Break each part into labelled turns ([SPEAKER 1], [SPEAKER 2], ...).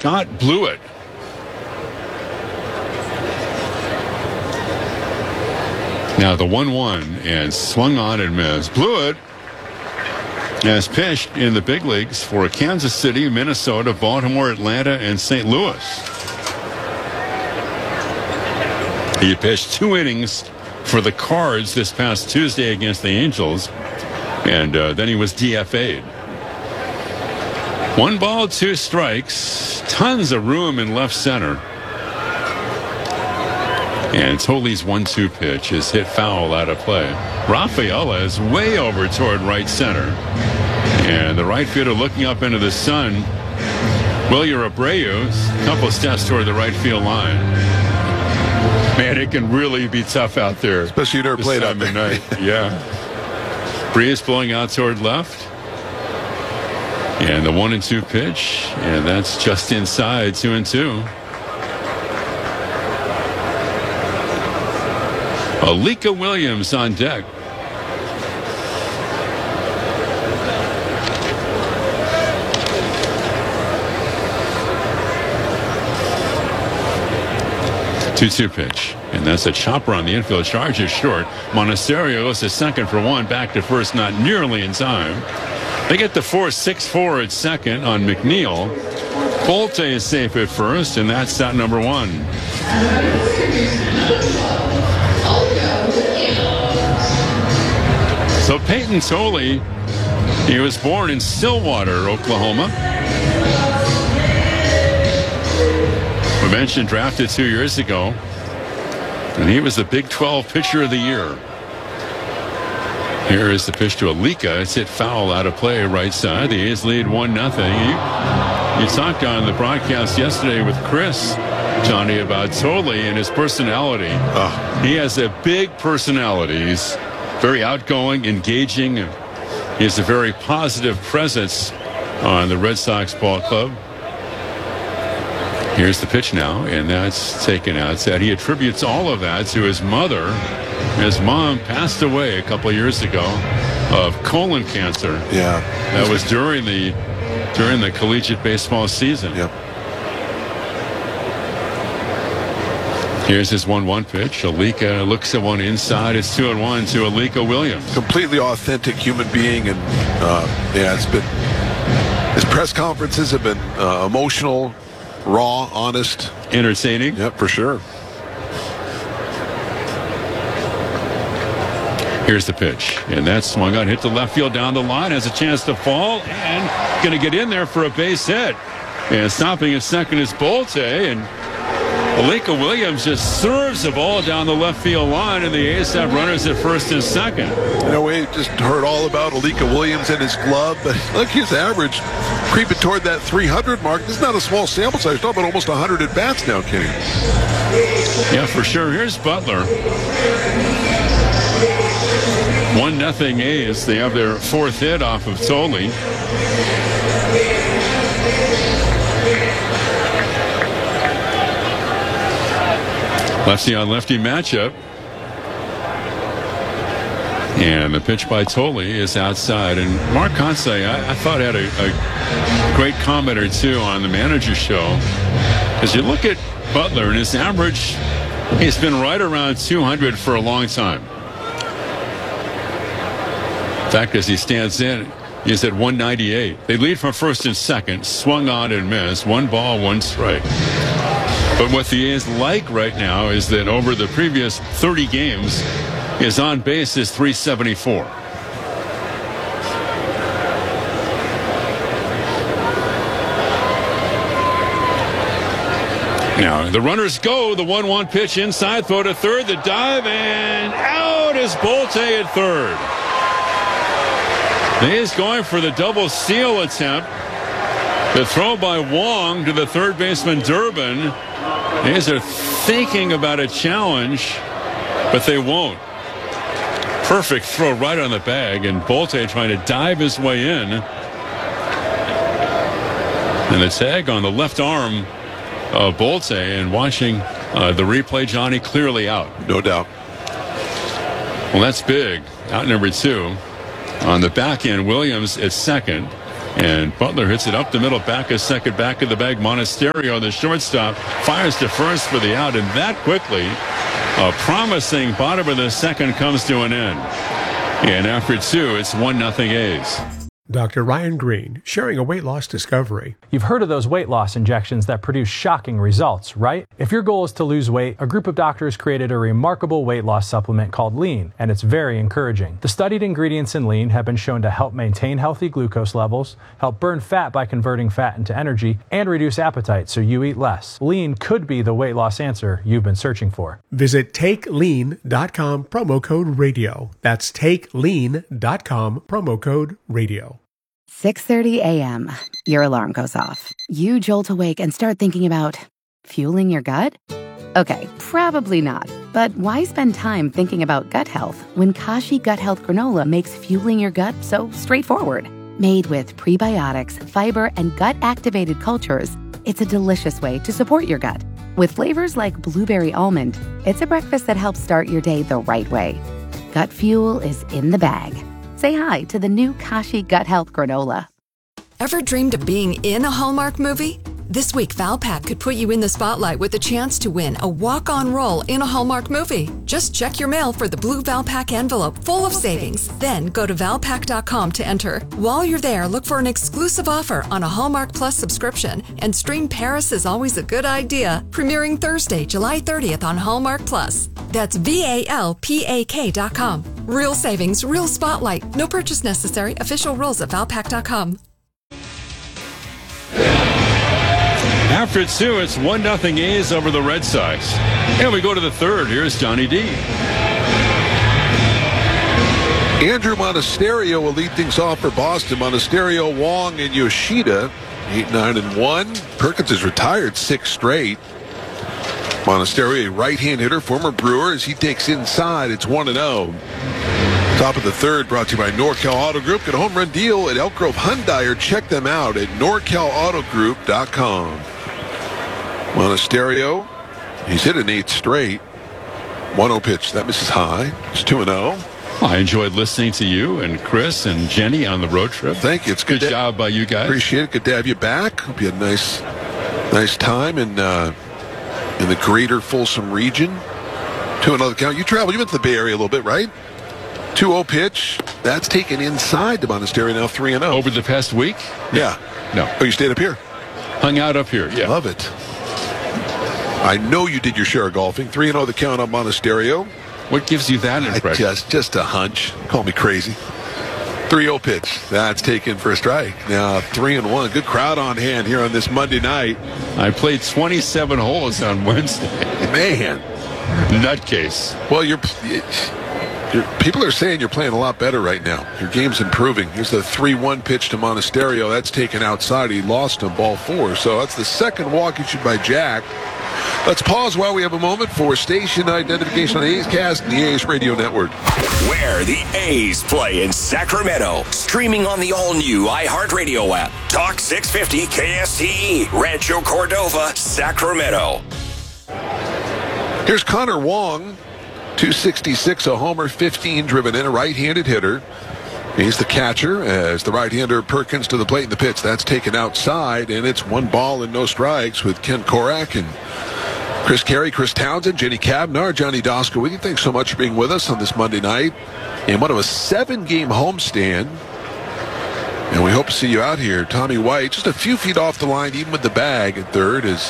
[SPEAKER 1] Scott Blewett. Now the 1-1 and swung on and missed. Blewett has pitched in the big leagues for Kansas City, Minnesota, Baltimore, Atlanta, and St. Louis. He pitched 2 innings for the Cards this past Tuesday against the Angels, and then he was DFA'd. 1 ball, 2 strikes, tons of room in left center. And Toley's 1-2 pitch is hit foul out of play. Rafaela is way over toward right center. And the right fielder looking up into the sun, Wilyer Abreu, a couple steps toward the right field line. Man, it can really be tough out there.
[SPEAKER 2] Especially you never played out there.
[SPEAKER 1] Night. Yeah. Breeze blowing out toward left. And the 1-2 pitch. And that's just inside 2-2. Alika Williams on deck. Two-two pitch, and that's a chopper on the infield. Charge is short. Monasterio goes to second for 1, back to first, not nearly in time. They get the 4-6-4 at second on McNeil. Bolte is safe at first, and that's out number 1. So Peyton Toley, he was born in Stillwater, Oklahoma. We mentioned drafted 2 years ago, and he was the Big 12 Pitcher of the Year. Here is the pitch to Alika. It's hit foul out of play right side. The A's lead 1-0. You talked on the broadcast yesterday with Chris, Johnny, about Toley and his personality. He has a big personality. He's very outgoing, engaging. He has a very positive presence on the Red Sox ball club. Here's the pitch now, and that's taken out. Said he attributes all of that to his mother. His mom passed away a couple of years ago of colon cancer.
[SPEAKER 2] Yeah,
[SPEAKER 1] that was during the collegiate baseball season.
[SPEAKER 2] Yep.
[SPEAKER 1] Here's his 1-1 pitch. Alika looks at one inside. It's 2-1 to Alika Williams.
[SPEAKER 2] Completely authentic human being, and it's been, his press conferences have been emotional, raw, honest,
[SPEAKER 1] entertaining.
[SPEAKER 2] Yep, for sure.
[SPEAKER 1] Here's the pitch, and that's swung on, hit the left field down the line, has a chance to fall, and going to get in there for a base hit. And stopping at second is Bolte, and Alika Williams just serves the ball down the left field line, and the A's have runners at first and second.
[SPEAKER 2] You know, we just heard all about Alika Williams and his glove, but look, his average creeping toward that 300 mark. This is not a small sample size. We're talking about almost 100 at-bats now, Kenny.
[SPEAKER 1] Yeah, for sure. Here's Butler. 1-0 A's. They have their 4th hit off of Toley. Lefty on lefty matchup. And the pitch by Toley is outside. And Mark Conce, I thought, had a great comment or two on the manager's show. As you look at Butler and his average, he's been right around 200 for a long time. In fact, as he stands in, he's at 198. They lead from first and second, swung on and missed. 1 ball, 1 strike. But what the A's like right now is that over the previous 30 games, his on base is 374. Now, the runners go. The 1-1 pitch inside, throw to third, the dive, and out is Bolte at third. The A's going for the double steal attempt. The throw by Wong to the third baseman Durbin. The A's are thinking about a challenge, but they won't. Perfect throw right on the bag, and Bolte trying to dive his way in. And the tag on the left arm of Bolte, and watching the replay, Johnny, clearly out.
[SPEAKER 2] No doubt.
[SPEAKER 1] Well, that's big. Out number 2. On the back end, Williams at second. And Butler hits it up the middle, back a second, back of the bag. Monasterio, the shortstop, fires to first for the out, and that quickly, a promising bottom of the second comes to an end. And after two, it's 1-0 A's.
[SPEAKER 3] Dr. Ryan Green, sharing a weight loss discovery.
[SPEAKER 4] You've heard of those weight loss injections that produce shocking results, right? If your goal is to lose weight, a group of doctors created a remarkable weight loss supplement called Lean, and it's very encouraging. The studied ingredients in Lean have been shown to help maintain healthy glucose levels, help burn fat by converting fat into energy, and reduce appetite so you eat less. Lean could be the weight loss answer you've been searching for.
[SPEAKER 3] Visit TakeLean.com, promo code radio. That's TakeLean.com, promo code radio.
[SPEAKER 5] 6:30 a.m. Your alarm goes off. You jolt awake and start thinking about fueling your gut? Okay, probably not. But why spend time thinking about gut health when Kashi Gut Health Granola makes fueling your gut so straightforward? Made with prebiotics, fiber, and gut-activated cultures, it's a delicious way to support your gut. With flavors like blueberry almond, it's a breakfast that helps start your day the right way. Gut fuel is in the bag. Say hi to the new Kashi Gut Health Granola.
[SPEAKER 6] Ever dreamed of being in a Hallmark movie? This week, Valpak could put you in the spotlight with a chance to win a walk-on role in a Hallmark movie. Just check your mail for the blue Valpak envelope full of savings. Then go to Valpak.com to enter. While you're there, look for an exclusive offer on a Hallmark Plus subscription and stream Paris is Always a Good Idea, premiering Thursday, July 30th on Hallmark Plus. That's VALPAK.com. Real savings, real spotlight. No purchase necessary. Official rules at Valpak.com.
[SPEAKER 1] After two, it's 1-0 A's over the Red Sox. And we go to the third. Here's Johnny D.
[SPEAKER 2] Andrew Monasterio will lead things off for Boston. Monasterio, Wong, and Yoshida, 8-9-1. Perkins has retired 6 straight. Monasterio, a right-hand hitter, former Brewer, as he takes inside. It's 1-0. Top of the third, brought to you by Norcal Auto Group. Get a home run deal at Elk Grove Hyundai, or check them out at NorCalAutoGroup.com. Monasterio, he's hit an 8 straight. 1-0 pitch. That misses high. It's 2-0.
[SPEAKER 1] I enjoyed listening to you and Chris and Jenny on the road trip.
[SPEAKER 2] Thank you. It's
[SPEAKER 1] good job by you guys.
[SPEAKER 2] Appreciate it. Good to have you back. Hope you had a nice time in the greater Folsom region. 2-0 count. You traveled. You went to the Bay Area a little bit, right? 2-0 pitch. That's taken inside to Monasterio, now 3-0.
[SPEAKER 1] Over the past week?
[SPEAKER 2] Yeah.
[SPEAKER 1] No.
[SPEAKER 2] Oh, you stayed up here?
[SPEAKER 1] Hung out up here, yeah.
[SPEAKER 2] Love it. I know you did your share of golfing. 3-0 the count on Monasterio.
[SPEAKER 1] What gives you that impression?
[SPEAKER 2] Just a hunch. Call me crazy. 3-0 pitch. That's taken for a strike. Now 3-1. Good crowd on hand here on this Monday night.
[SPEAKER 1] I played 27 holes on Wednesday.
[SPEAKER 2] Man.
[SPEAKER 1] Nutcase.
[SPEAKER 2] Well, people are saying you're playing a lot better right now. Your game's improving. Here's the 3-1 pitch to Monasterio. That's taken outside. He lost on ball 4. So that's the second walk issued by Jack. Let's pause while we have a moment for station identification on the A's Cast and the A's Radio Network.
[SPEAKER 7] Where the A's play in Sacramento. Streaming on the all-new iHeartRadio app. Talk 650 KSTE. Rancho Cordova, Sacramento.
[SPEAKER 2] Here's Connor Wong. 266, a homer, 15 driven in, a right-handed hitter. He's the catcher as the right-hander Perkins to the plate in the pitch. That's taken outside, and it's 1 ball and no strikes with Ken Korak and Chris Carey, Chris Townsend, Jenny Cavnar, Johnny Doskowicz. Thanks so much for being with us on this Monday night in what of a 7-game homestand. And we hope to see you out here. Tommy White, just a few feet off the line, even with the bag at third, as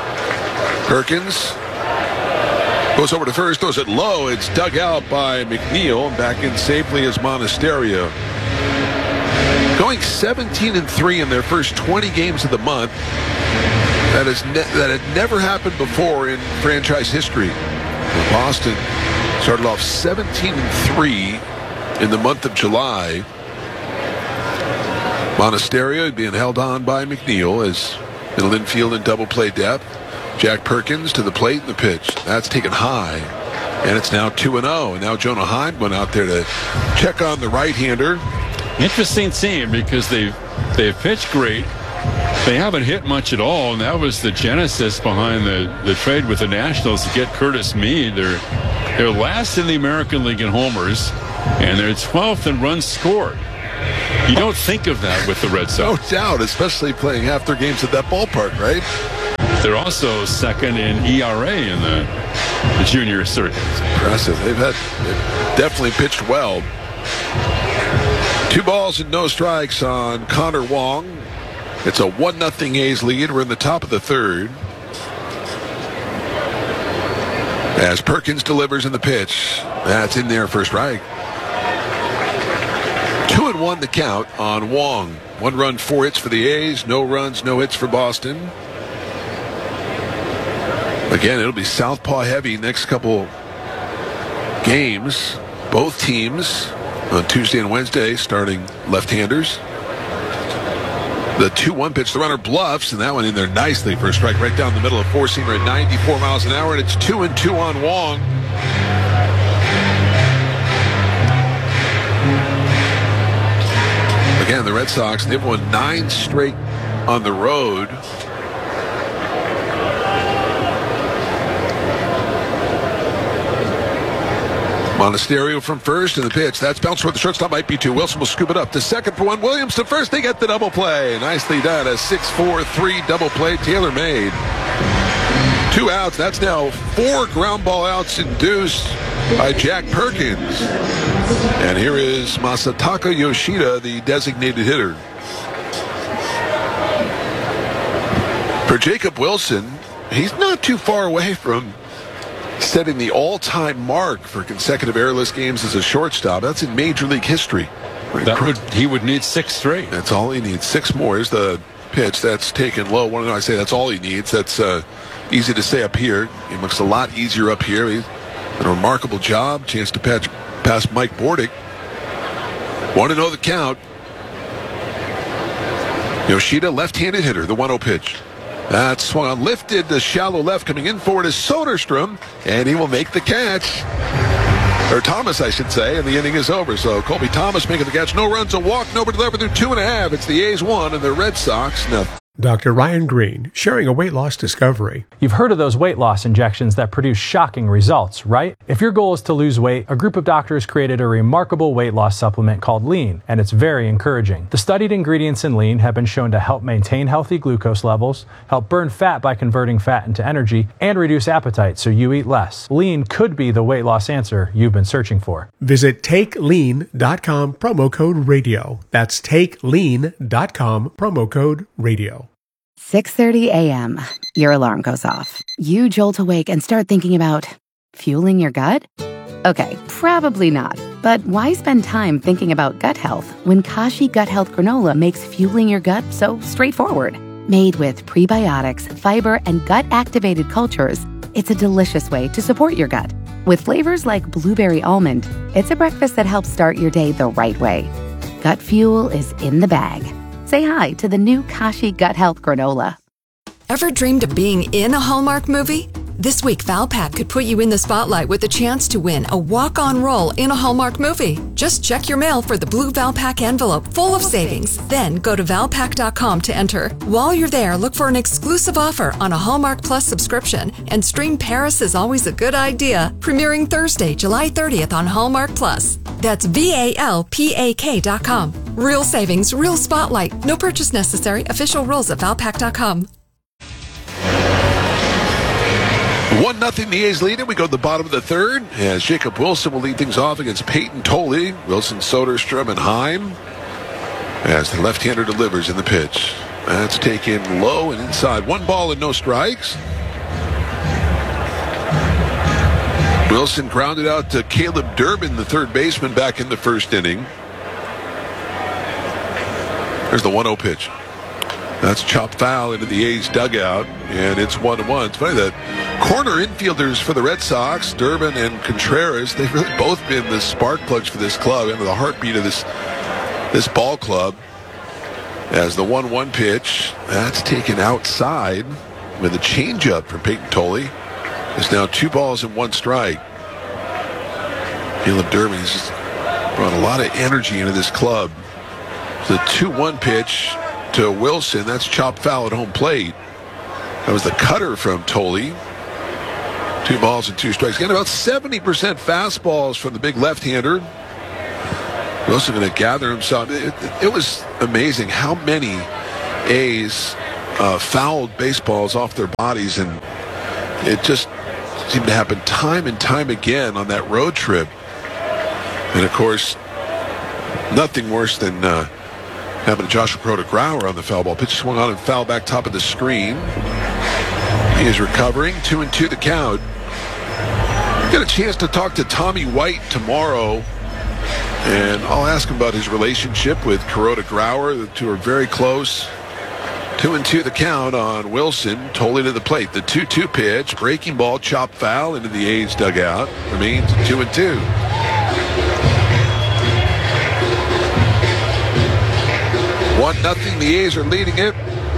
[SPEAKER 2] Perkins goes over to first, throws it low. It's dug out by McNeil. Back in safely as Monasterio. Going 17-3 in their first 20 games of the month. That had never happened before in franchise history. Boston started off 17-3 in the month of July. Monasterio being held on by McNeil as middle infield and double play depth. Jack Perkins to the plate in the pitch. That's taken high. And it's now 2-0. And now Jonah Heim went out there to check on the right-hander.
[SPEAKER 1] Interesting team because they've pitched great. They haven't hit much at all, and that was the genesis behind the trade with the Nationals to get Curtis Mead. They're last in the American League in homers, and they're 12th in runs scored. You don't think of that with the Red
[SPEAKER 2] No
[SPEAKER 1] Sox.
[SPEAKER 2] doubt, especially playing half their games at that ballpark, right?
[SPEAKER 1] They're also second in ERA in the junior circuit.
[SPEAKER 2] Impressive. They've definitely pitched well. 2 balls and no strikes on Connor Wong. It's a 1-0 A's lead. We're in the top of the third. As Perkins delivers in the pitch. That's in there for a strike. 2-1 the count on Wong. 1 run, 4 hits for the A's. No runs, no hits for Boston. Again, it'll be southpaw heavy next couple games. Both teams on Tuesday and Wednesday starting left-handers. The 2-1 pitch, the runner bluffs, and that one in there nicely for a strike right down the middle of four-seamer at 94 miles an hour, and it's 2-2 on Wong. Again, the Red Sox, they've won 9 straight on the road. Monasterio from first in the pitch. That's bounced toward the shortstop. Might be two. Wilson will scoop it up to second for one. Williams to first. They get the double play. Nicely done. A 6-4-3 double play. Taylor made. 2 outs. That's now 4 ground ball outs induced by Jack Perkins. And here is Masataka Yoshida, the designated hitter. For Jacob Wilson, he's not too far away from setting the all-time mark for consecutive errorless games as a shortstop. That's in Major League history.
[SPEAKER 1] He would need 6 straight.
[SPEAKER 2] That's all he needs. 6 more. Here's the pitch. That's taken low. When I say that's all he needs, that's easy to say up here. It looks a lot easier up here. He's done a remarkable job. Chance to pass Mike Bordick. 1-0 the count. Yoshida, left-handed hitter, the 1-0 pitch. That's swung on, lifted to shallow left, coming in for it is Soderstrom, and he will make the catch. Or Thomas, I should say, and the inning is over. So Colby Thomas making the catch. No runs, a walk, nobody delivered through 2.5. It's the A's 1 and the Red Sox nothing.
[SPEAKER 3] Dr. Ryan Green sharing a weight loss discovery.
[SPEAKER 4] You've heard of those weight loss injections that produce shocking results, right? If your goal is to lose weight, a group of doctors created a remarkable weight loss supplement called Lean, and it's very encouraging. The studied ingredients in Lean have been shown to help maintain healthy glucose levels, help burn fat by converting fat into energy, and reduce appetite so you eat less. Lean could be the weight loss answer you've been searching for.
[SPEAKER 3] Visit TakeLean.com, promo code radio. That's TakeLean.com, promo code radio.
[SPEAKER 5] 6:30 a.m. Your alarm goes off. You jolt awake and start thinking about fueling your gut? Okay, probably not. But why spend time thinking about gut health when Kashi Gut Health Granola makes fueling your gut so straightforward? Made with prebiotics, fiber, and gut-activated cultures, it's a delicious way to support your gut. With flavors like blueberry almond, it's a breakfast that helps start your day the right way. Gut fuel is in the bag. Say hi to the new Kashi Gut Health Granola.
[SPEAKER 6] Ever dreamed of being in a Hallmark movie? This week, Valpak could put you in the spotlight with the chance to win a walk-on role in a Hallmark movie. Just check your mail for the blue Valpak envelope full of savings. Then go to Valpak.com to enter. While you're there, look for an exclusive offer on a Hallmark Plus subscription and stream Paris is Always a Good Idea, premiering Thursday, July 30th on Hallmark Plus. That's VALPAK.com. Real savings, real spotlight. No purchase necessary. Official rules at Valpak.com.
[SPEAKER 2] 1-0 the A's lead, and we go to the bottom of the third as Jacob Wilson will lead things off against Peyton Tolley. Wilson, Soderstrom, and Heim as the left-hander delivers in the pitch. That's taken low and inside. 1 ball and no strikes. Wilson grounded out to Caleb Durbin, the third baseman, back in the first inning. There's the 1-0 pitch. That's chopped foul into the A's dugout, and it's 1-1. It's funny that corner infielders for the Red Sox, Durbin and Contreras, they've really both been the spark plugs for this club and the heartbeat of this ball club. As the 1-1 pitch, that's taken outside with a changeup from Peyton Tolley. It's now 2 balls and 1 strike. Caleb Durbin has just brought a lot of energy into this club. The 2-1 pitch to Wilson, that's chopped foul at home plate. That was the cutter from Tolley. 2 balls and 2 strikes. Again, about 70% fastballs from the big left-hander. Wilson going to gather himself. It was amazing how many A's fouled baseballs off their bodies, and it just seemed to happen time and time again on that road trip. And of course, nothing worse than having Joshua Kuroda-Grauer on the foul ball. Pitch swung on and foul back top of the screen. He is recovering. 2-2 the count. Get a chance to talk to Tommy White tomorrow, and I'll ask him about his relationship with Kuroda-Grauer. The two are very close. 2-2 the count on Wilson. Totally to the plate. The 2-2 pitch. Breaking ball, chop foul into the A's dugout. Remains 2-2. 1-0. The A's are leading it.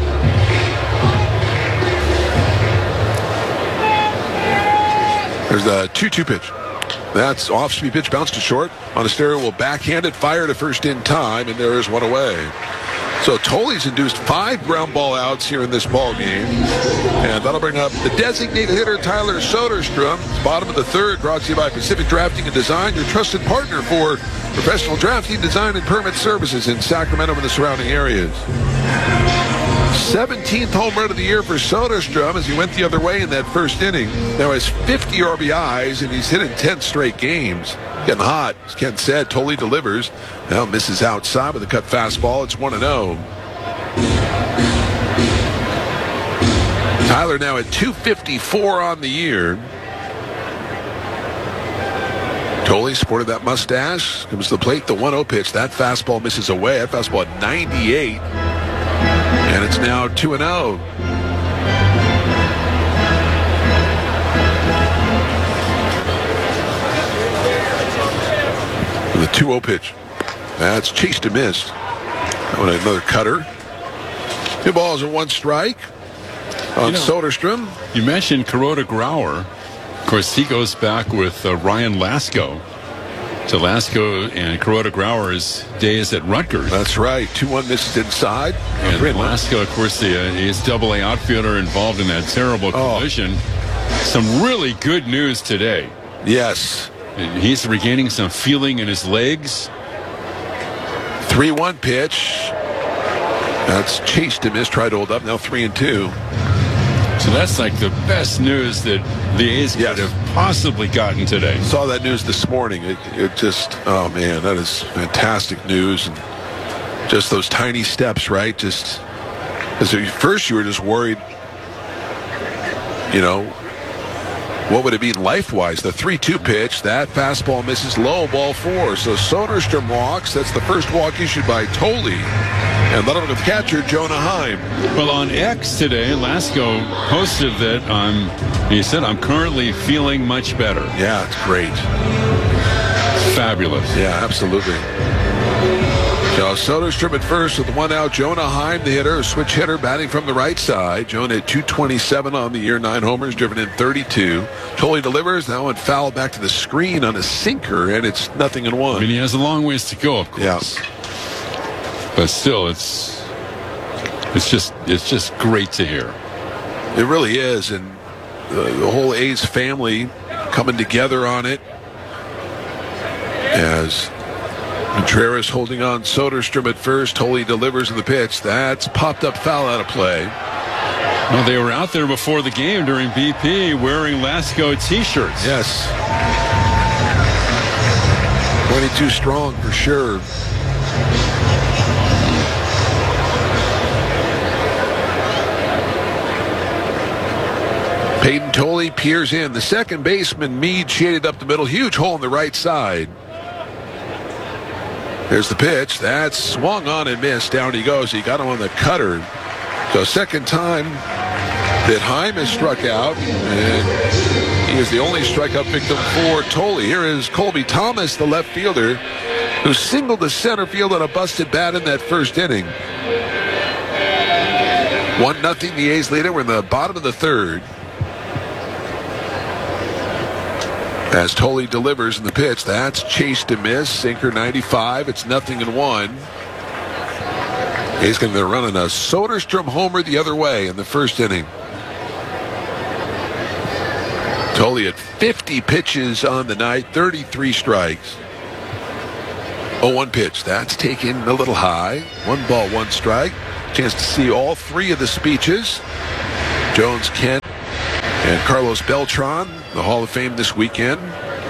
[SPEAKER 2] There's the 2-2 pitch. That's off-speed pitch, bounced to short. Monasterio will backhand it, fire to first in time, and there is one away. So Tolley's induced 5 ground ball outs here in this ball game, and that'll bring up the designated hitter Tyler Soderstrom. Bottom of the third, brought to you by Pacific Drafting and Design, your trusted partner for professional drafting, design, and permit services in Sacramento and the surrounding areas. 17th home run of the year for Soderstrom as he went the other way in that first inning. Now has 50 RBIs, and he's hit in 10 straight games. Getting hot, as Ken said. Tolley delivers. Now misses outside with a cut fastball. It's 1-0. Tyler now at 254 on the year. Tolley sported that mustache. Comes to the plate, the 1-0 pitch. That fastball misses away. That fastball at 98. And it's now 2-0. The 2-0 pitch. That's chased and missed. Another cutter. 2 balls and 1 strike on Soderstrom.
[SPEAKER 1] You mentioned Kuroda-Grauer. Of course, he goes back with Ryan Lasko. So Lasko and Kuroda-Grauer's days at Rutgers.
[SPEAKER 2] That's right. 2-1 misses inside.
[SPEAKER 1] And Lasko, of course, he is double-A outfielder involved in that terrible collision. Some really good news today.
[SPEAKER 2] Yes.
[SPEAKER 1] He's regaining some feeling in his legs.
[SPEAKER 2] 3-1 pitch. That's chased and missed. Tried to hold up. Now 3-2.
[SPEAKER 1] So that's like the best news that the A's could have possibly gotten today.
[SPEAKER 2] Saw that news this morning. It just, oh man, that is fantastic news. And just those tiny steps, right? Just, as at first you were just worried, what would it mean life-wise? The 3-2 pitch, that fastball misses low, ball 4. So Soderstrom walks. That's the first walk issued by Tolley. And that'll go with catcher Jonah Heim.
[SPEAKER 1] Well, on X today, Lasko posted that he said, I'm currently feeling much better.
[SPEAKER 2] Yeah, it's great.
[SPEAKER 1] Fabulous.
[SPEAKER 2] Yeah, absolutely. So Soderstrom at first with 1 out. Jonah Heim, the hitter, a switch hitter, batting from the right side. Jonah at 227 on the year, 9 homers, driven in 32. Tolley delivers, that one fouled back to the screen on a sinker, and it's 0-1.
[SPEAKER 1] I mean, he has a long ways to go, of course.
[SPEAKER 2] Yeah.
[SPEAKER 1] But still, it's just great to hear.
[SPEAKER 2] It really is, and the whole A's family coming together on it as Contreras holding on Soderstrom at first. Tolley delivers in the pitch. That's popped up foul out of play.
[SPEAKER 1] Well, they were out there before the game during BP wearing Lasko T-shirts.
[SPEAKER 2] Yes. 22 strong for sure. Peyton Tolley peers in. The second baseman, Meade, shaded up the middle. Huge hole in the right side. There's the pitch. That's swung on and missed. Down he goes. He got him on the cutter. So second time that Heim has struck out. And he is the only strikeout victim for Tolley. Here is Colby Thomas, the left fielder, who singled the center field on a busted bat in that first inning. 1-0, the A's lead it. We're in the bottom of the third. As Tolley delivers in the pitch, that's chased and missed. Sinker 95. It's 0-1. He's going to be running a Soderstrom homer the other way in the first inning. Tolley at 50 pitches on the night, 33 strikes. 0-1 pitch. That's taken a little high. 1 ball, 1 strike. Chance to see all 3 of the speeches. Jones, Kent, and Carlos Beltran, the Hall of Fame this weekend.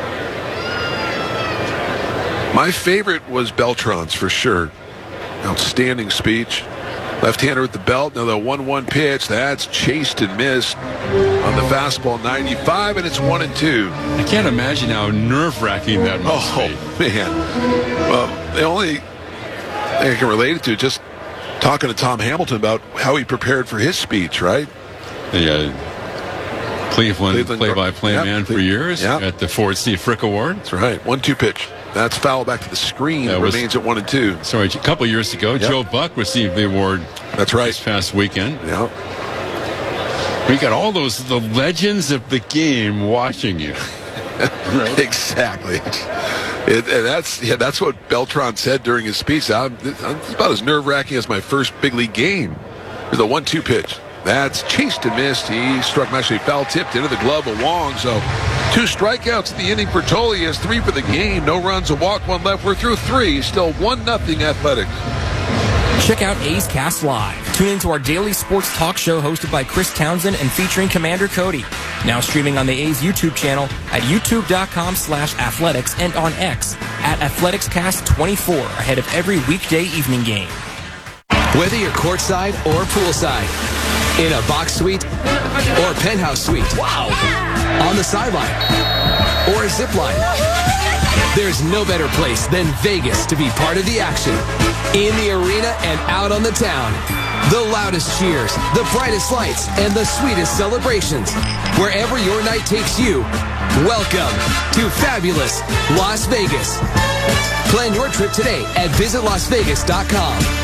[SPEAKER 2] My favorite was Beltran's for sure. Outstanding speech. Left-hander with the belt. Now the 1-1 pitch. That's chased and missed on the fastball 95, and it's 1-2.
[SPEAKER 1] I can't imagine how nerve-wracking that must be.
[SPEAKER 2] Oh, man. Well, the only thing I can relate it to just talking to Tom Hamilton about how he prepared for his speech, right?
[SPEAKER 1] The Cleveland play-by-play man for years at the Ford C. Frick Award.
[SPEAKER 2] That's right. 1-2 pitch. That's foul back to the screen. It remains at 1-2.
[SPEAKER 1] Sorry, a couple years ago, Joe Buck received the award.
[SPEAKER 2] That's right.
[SPEAKER 1] This past weekend.
[SPEAKER 2] Yeah.
[SPEAKER 1] We got all the legends of the game watching you.
[SPEAKER 2] Right? Exactly. That's what Beltran said during his speech. It's about as nerve-wracking as my first big league game. There's a 1-2 pitch. That's chased and missed. He struck him actually foul-tipped into the glove of Wong. So 2 strikeouts in the inning for Tolle. He has 3 for the game. No runs, a walk, 1 left. We're through 3. Still 1-0 Athletics.
[SPEAKER 8] Check out A's Cast Live. Tune into our daily sports talk show hosted by Chris Townsend and featuring Commander Cody. Now streaming on the A's YouTube channel at youtube.com/athletics and on X at AthleticsCast24 ahead of every weekday evening game.
[SPEAKER 9] Whether you're courtside or poolside, in a box suite or penthouse suite, wow, on the sideline or a zip line, there's no better place than Vegas to be part of the action. In the arena and out on the town. The loudest cheers, the brightest lights, and the sweetest celebrations. Wherever your night takes you, welcome to fabulous Las Vegas. Plan your trip today at visitlasvegas.com.